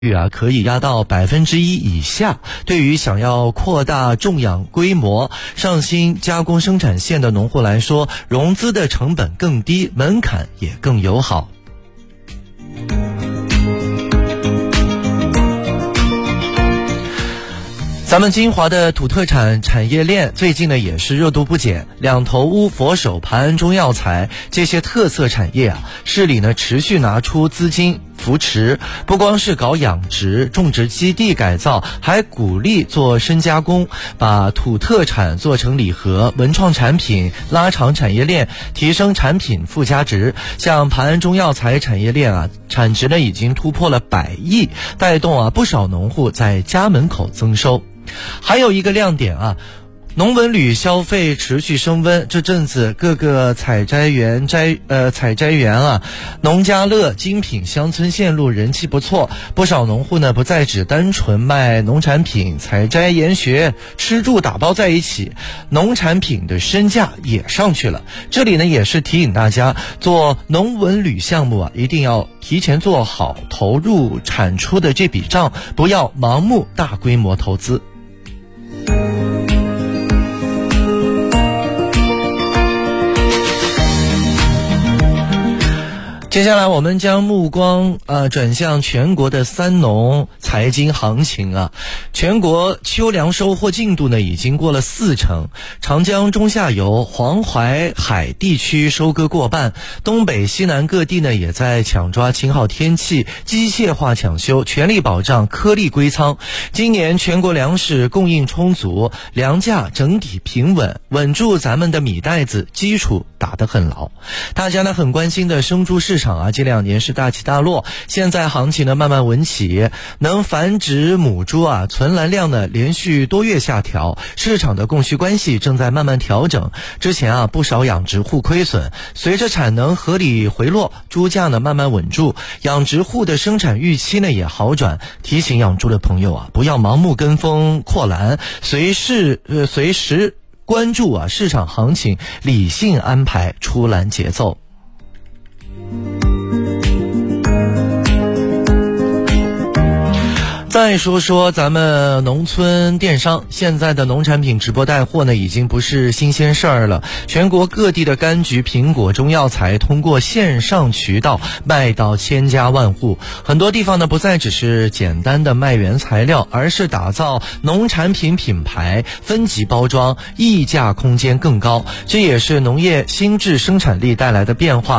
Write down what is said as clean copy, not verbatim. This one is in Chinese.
可以压到1%以下。对于想要扩大种养规模、上新加工生产线的农户来说，融资的成本更低，门槛也更友好。咱们金华的土特产产业链最近呢也是热度不减，两头乌、佛手、盘安中药材这些特色产业市里呢持续拿出资金扶持，不光是搞养殖、种植基地改造，还鼓励做深加工，把土特产做成礼盒、文创产品，拉长产业链，提升产品附加值。像盘安中药材产业链产值呢已经突破了100亿，带动不少农户在家门口增收。还有一个亮点农文旅消费持续升温，这阵子各个采摘园农家乐精品乡村线路人气不错，不少农户呢不再只单纯卖农产品，采摘研学吃住打包在一起，农产品的身价也上去了。这里呢也是提醒大家，做农文旅项目一定要提前做好投入产出的这笔账，不要盲目大规模投资。接下来我们将目光转向全国的三农财经行情全国秋粮收获进度呢已经过了40%，长江中下游、黄淮海地区收割过半，东北西南各地呢也在抢抓晴好天气，机械化抢修，全力保障颗粒归仓。今年全国粮食供应充足，粮价整体平稳，稳住咱们的米袋子，基础打得很牢。大家呢很关心的生猪市场这2年是大起大落，现在行情呢慢慢稳起，能繁殖母猪存栏量呢连续多月下调，市场的供需关系正在慢慢调整。之前不少养殖户亏损，随着产能合理回落，猪价呢慢慢稳住，养殖户的生产预期呢也好转。提醒养猪的朋友不要盲目跟风扩栏，随时关注市场行情，理性安排出栏节奏。再说说咱们农村电商，现在的农产品直播带货呢已经不是新鲜事儿了，全国各地的柑橘、苹果、中药材通过线上渠道卖到千家万户，很多地方呢不再只是简单的卖原材料，而是打造农产品品牌，分级包装，溢价空间更高，这也是农业新质生产力带来的变化。